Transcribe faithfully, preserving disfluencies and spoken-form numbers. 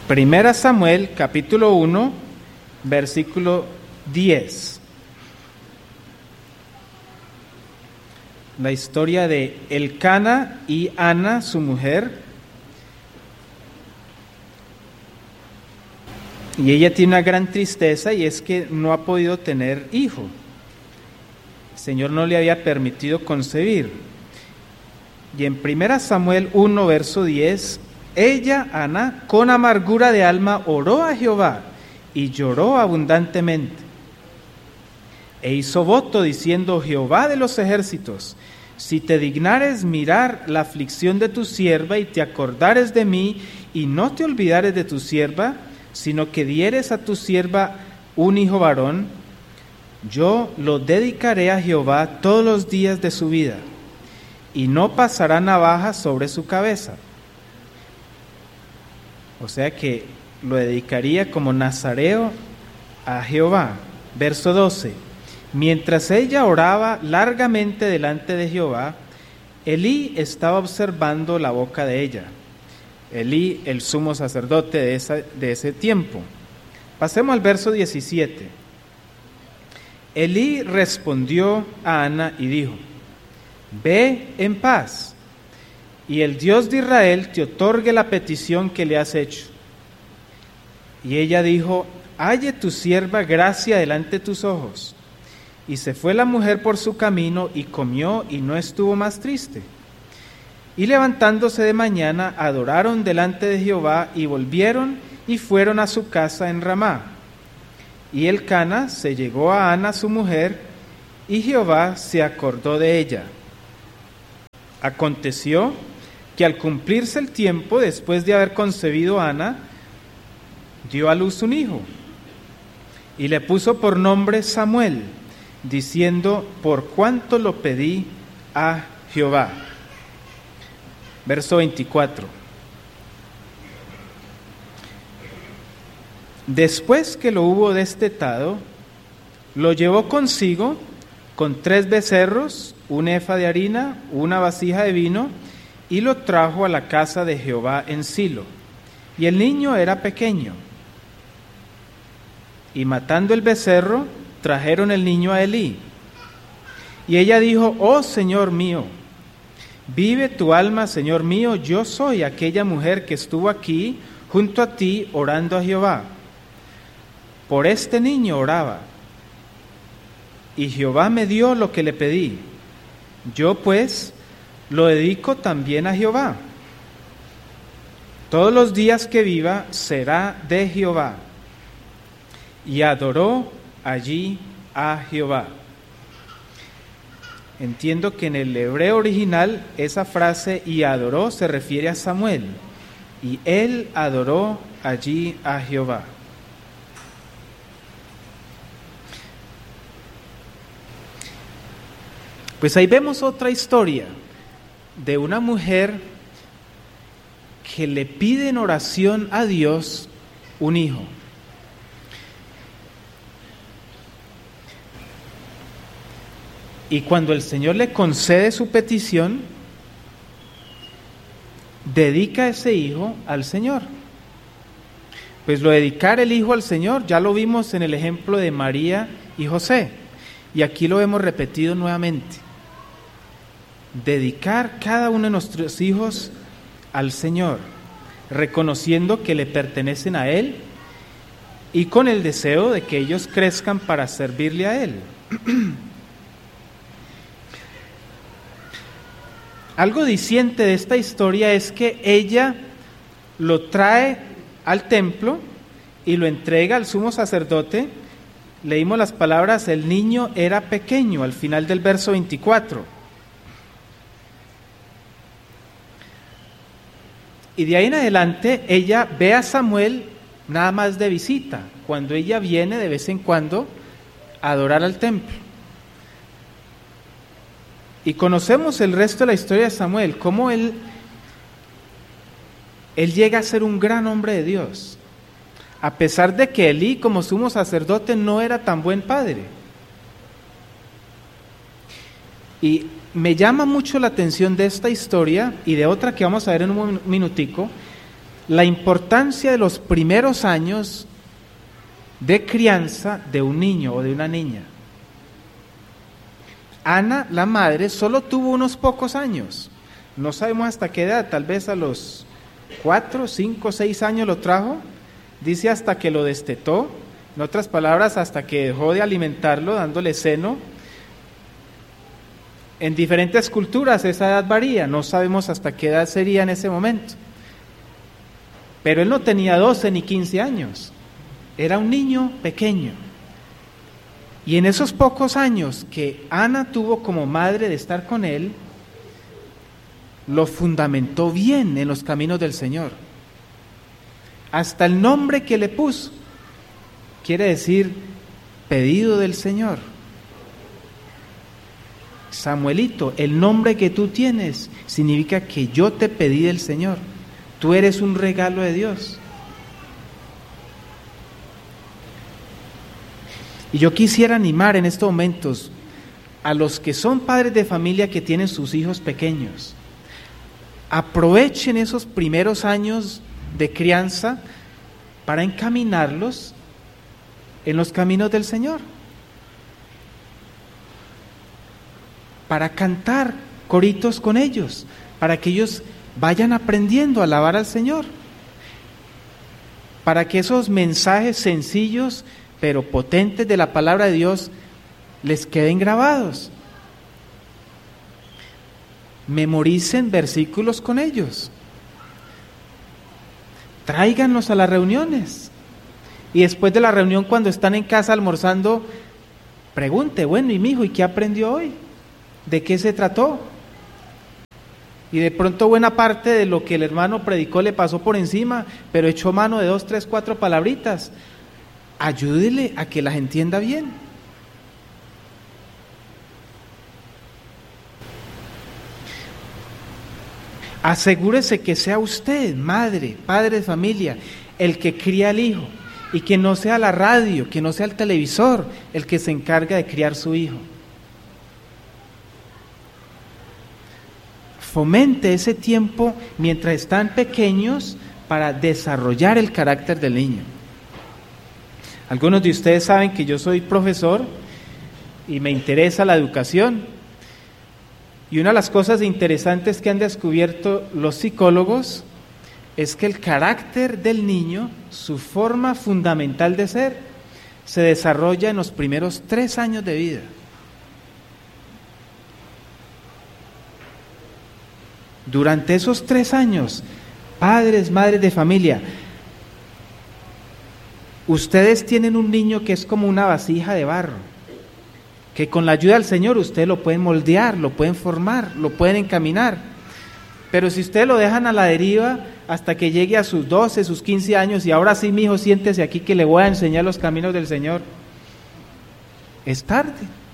Primera Samuel, capítulo uno, versículo diez. La historia de Elcana y Ana, su mujer. Y ella tiene una gran tristeza, y es que no ha podido tener hijo. El Señor no le había permitido concebir. Y en Primera Samuel uno, verso diez, ella, Ana, con amargura de alma oró a Jehová y lloró abundantemente. E hizo voto diciendo: Jehová de los ejércitos, si te dignares mirar la aflicción de tu sierva y te acordares de mí y no te olvidares de tu sierva, sino que dieres a tu sierva un hijo varón, yo lo dedicaré a Jehová todos los días de su vida, y no pasará navaja sobre su cabeza. O sea que lo dedicaría como nazareo a Jehová. Verso doce. Mientras ella oraba largamente delante de Jehová, Elí estaba observando la boca de ella. Elí, el sumo sacerdote de, esa, de ese tiempo. Pasemos al verso diecisiete. Elí respondió a Ana y dijo: Ve en paz, y el Dios de Israel te otorgue la petición que le has hecho. Y ella dijo: Halle tu sierva gracia delante de tus ojos. Y se fue la mujer por su camino y comió y no estuvo más triste. Y levantándose de mañana, adoraron delante de Jehová y volvieron y fueron a su casa en Ramá. Y Elcana se llegó a Ana su mujer, y Jehová se acordó de ella. Aconteció que al cumplirse el tiempo, después de haber concebido Ana, dio a luz un hijo, y le puso por nombre Samuel, diciendo: por cuanto lo pedí a Jehová. Verso veinticuatro. Después que lo hubo destetado, lo llevó consigo con tres becerros, un efa de harina, una vasija de vino, y lo trajo a la casa de Jehová en Silo. Y el niño era pequeño. Y matando el becerro, trajeron el niño a Elí. Y ella dijo: oh Señor mío, vive tu alma, Señor mío, yo soy aquella mujer que estuvo aquí junto a ti orando a Jehová. Por este niño oraba, y Jehová me dio lo que le pedí. Yo pues lo dedico también a Jehová. Todos los días que viva será de Jehová. Y adoró allí a Jehová. Entiendo que en el hebreo original esa frase "y adoró" se refiere a Samuel. Y él adoró allí a Jehová. Pues ahí vemos otra historia de una mujer que le pide en oración a Dios un hijo. Y cuando el Señor le concede su petición, dedica ese hijo al Señor. Pues lo de dedicar el hijo al Señor ya lo vimos en el ejemplo de María y José, y aquí lo hemos repetido nuevamente. Dedicar cada uno de nuestros hijos al Señor, reconociendo que le pertenecen a Él y con el deseo de que ellos crezcan para servirle a Él. Algo diciente de esta historia es que ella lo trae al templo y lo entrega al sumo sacerdote. Leímos las palabras: el niño era pequeño, al final del verso veinticuatro. Y de ahí en adelante ella ve a Samuel nada más de visita, cuando ella viene de vez en cuando a adorar al templo. Y conocemos el resto de la historia de Samuel, cómo él, él llega a ser un gran hombre de Dios, a pesar de que Elí, como sumo sacerdote, no era tan buen padre. Y me llama mucho la atención de esta historia y de otra que vamos a ver en un minutico, la importancia de los primeros años de crianza de un niño o de una niña. Ana, la madre, solo tuvo unos pocos años. No sabemos hasta qué edad, tal vez a los cuatro, cinco, seis años lo trajo. Dice hasta que lo destetó, en otras palabras, hasta que dejó de alimentarlo, dándole seno. En diferentes culturas esa edad varía, no sabemos hasta qué edad sería en ese momento. Pero él no tenía doce ni quince años, era un niño pequeño. Y en esos pocos años que Ana tuvo como madre de estar con él, lo fundamentó bien en los caminos del Señor. Hasta el nombre que le puso quiere decir pedido del Señor. Samuelito, el nombre que tú tienes significa que yo te pedí del Señor. Tú eres un regalo de Dios. Y yo quisiera animar en estos momentos a los que son padres de familia que tienen sus hijos pequeños. Aprovechen esos primeros años de crianza para encaminarlos en los caminos del Señor. Para cantar coritos con ellos, para que ellos vayan aprendiendo a alabar al Señor. Para que esos mensajes sencillos pero potentes de la palabra de Dios les queden grabados. Memoricen versículos con ellos. Tráiganlos a las reuniones. Y después de la reunión, cuando están en casa almorzando, pregunte, bueno, ¿y mi hijo, y qué aprendió hoy? ¿De qué se trató? Y de pronto buena parte de lo que el hermano predicó le pasó por encima, pero echó mano de dos, tres, cuatro palabritas. Ayúdele a que las entienda bien. Asegúrese que sea usted, madre, padre de familia, el que cría al hijo, y que no sea la radio, que no sea el televisor el que se encarga de criar su hijo. Fomente ese tiempo mientras están pequeños para desarrollar el carácter del niño. Algunos de ustedes saben que yo soy profesor y me interesa la educación. Y una de las cosas interesantes que han descubierto los psicólogos es que el carácter del niño, su forma fundamental de ser, se desarrolla en los primeros tres años de vida. Durante esos tres años, padres, madres de familia, ustedes tienen un niño que es como una vasija de barro, que con la ayuda del Señor ustedes lo pueden moldear, lo pueden formar, lo pueden encaminar. Pero si ustedes lo dejan a la deriva hasta que llegue a sus doce, sus quince años, y ahora sí, mi hijo, siéntese aquí que le voy a enseñar los caminos del Señor, es tarde.